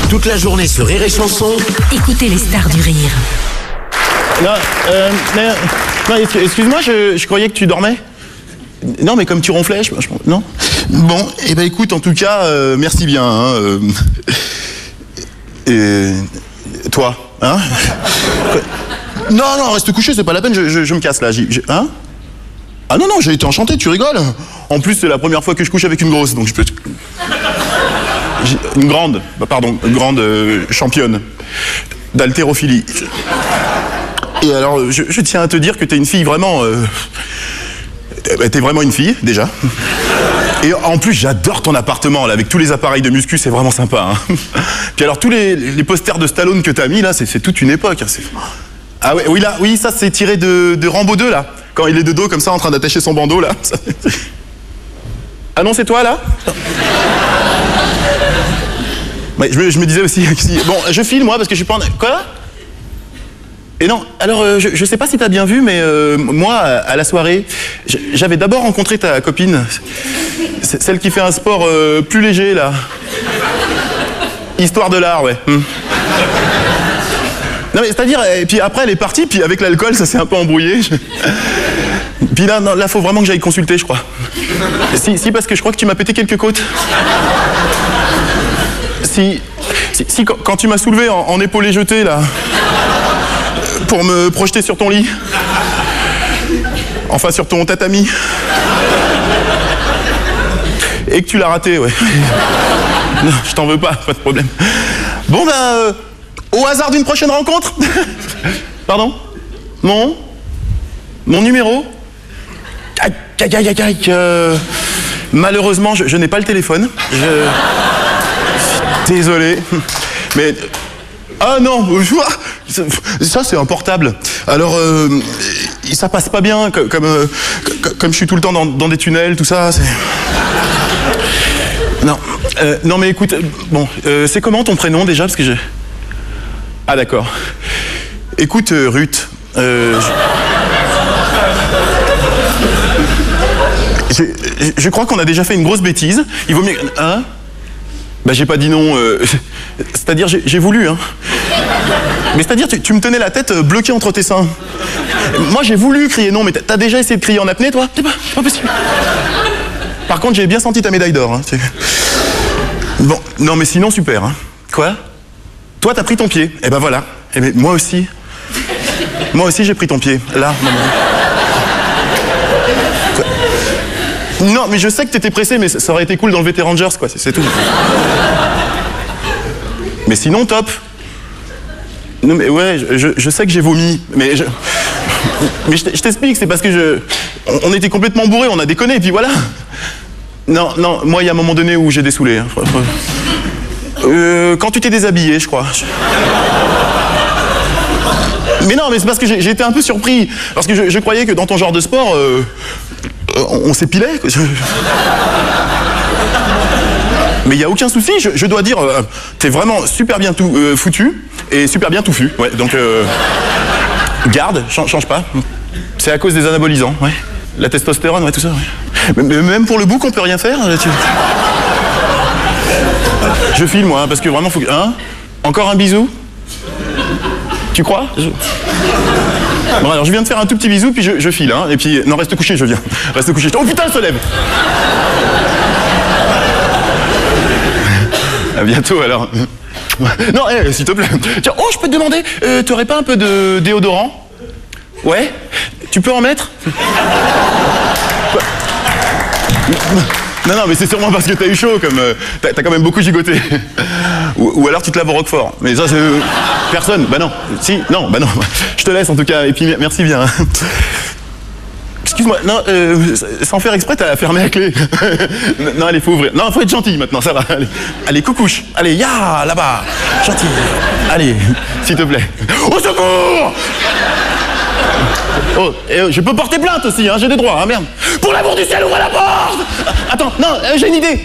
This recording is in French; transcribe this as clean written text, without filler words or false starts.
Toute la journée sur Rire et Chanson. Écoutez les stars du rire. Non, excuse-moi, je croyais que tu dormais. Non, mais comme tu ronflais, non. Bon, et ben écoute, en tout cas, merci bien. Hein, et toi, hein? Non, reste couché, c'est pas la peine, je me casse là. Hein? Ah non, j'ai été enchanté, tu rigoles. En plus, c'est la première fois que je couche avec une grosse, donc je peux... Une grande championne d'haltérophilie. Et alors, je tiens à te dire que t'es une fille vraiment... t'es vraiment une fille, déjà. Et en plus, j'adore ton appartement, là, avec tous les appareils de muscu, c'est vraiment sympa. Hein. Puis alors, tous les posters de Stallone que t'as mis, là, c'est toute une époque. Hein, ah ouais, oui, ça, c'est tiré de Rambo 2, là. Quand il est de dos, comme ça, en train d'attacher son bandeau, là. Ah non, c'est toi, là? Ouais, je me disais aussi... Bon, je file, moi, parce que je suis pas en... Quoi? Et non, alors, je sais pas si t'as bien vu, mais moi, à la soirée, j'avais d'abord rencontré ta copine. Celle qui fait un sport plus léger, là. Histoire de l'art, ouais. Non, mais c'est-à-dire, et puis après, elle est partie, puis avec l'alcool, ça s'est un peu embrouillé. Puis là, faut vraiment que j'aille consulter, je crois. Si, parce que je crois que tu m'as pété quelques côtes. Si, quand tu m'as soulevé en épaulé jeté, là... pour me projeter sur ton lit. Enfin, sur ton tatami. Et que tu l'as raté, ouais. Non, je t'en veux pas de problème. Bon, ben, au hasard d'une prochaine rencontre. Pardon? Mon numéro? Malheureusement, je n'ai pas le téléphone. Désolé. Mais... Ah non, ça c'est un portable. Alors, ça passe pas bien, comme je suis tout le temps dans des tunnels, tout ça, c'est... Non, mais écoute, bon, c'est comment ton prénom déjà, parce que j'ai... Ah d'accord. Écoute, Ruth, je crois qu'on a déjà fait une grosse bêtise. Il vaut mieux... Hein? Bah j'ai pas dit non, c'est-à-dire j'ai voulu, hein. Mais c'est-à-dire tu me tenais la tête bloquée entre tes seins. Moi j'ai voulu crier non, mais t'as déjà essayé de crier en apnée toi? C'est pas possible. Par contre j'ai bien senti ta médaille d'or, hein. Bon, non mais sinon super, hein. Quoi? Toi t'as pris ton pied, et ben voilà. Et ben moi aussi j'ai pris ton pied, là, maman. Non, mais je sais que t'étais pressé, mais ça aurait été cool dans le VT Rangers, quoi, c'est tout. Mais sinon, top. Non, mais ouais, je sais que j'ai vomi, mais je t'explique, c'est parce que on était complètement bourrés, on a déconné, et puis voilà. Non, moi, il y a un moment donné où j'ai dessoulé. Hein. Quand tu t'es déshabillé, je crois. Mais non, mais c'est parce que j'ai été un peu surpris, parce que je croyais que dans ton genre de sport... on s'épilait. Mais il n'y a aucun souci, je dois dire, t'es vraiment super bien foutu et super bien touffu. Ouais, donc, garde, change pas. C'est à cause des anabolisants, ouais. La testostérone, ouais, tout ça, ouais. Mais même pour le bouc, on peut rien faire. Je file, moi, parce que vraiment, faut que... Hein? Encore un bisou? Tu crois? Bon alors je viens de faire un tout petit bisou puis je file hein. Et puis non reste couché je viens. Reste couché. Oh putain elle se lève. À bientôt alors. Non s'il te plaît. Tiens, oh je peux te demander, t'aurais pas un peu de déodorant? Ouais? Tu peux en mettre? Non mais c'est sûrement parce que t'as eu chaud comme t'as quand même beaucoup gigoté. Ou alors tu te laves au Roquefort. Mais ça c'est... Personne. Bah non. Si. Non. Bah non. Je te laisse en tout cas. Et puis merci bien. Excuse-moi. Non. Sans faire exprès, t'as fermé la clé. Non, allez, faut ouvrir. Non, faut être gentil maintenant. Ça va. Allez, coucouche. Allez, ya là-bas. Gentil. Allez, s'il te plaît. Au secours. Oh, je peux porter plainte aussi. Hein, j'ai des droits. Hein, merde. Pour l'amour du ciel, ouvre la porte. Attends. Non, j'ai une idée.